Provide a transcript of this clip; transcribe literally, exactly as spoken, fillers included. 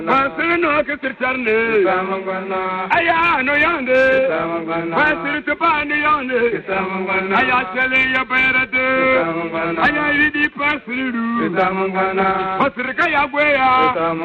Pasir no kisirtarne aya no yande pasir to bani yande aya chale ya berade aya yidi pasiru pasir kaya gweya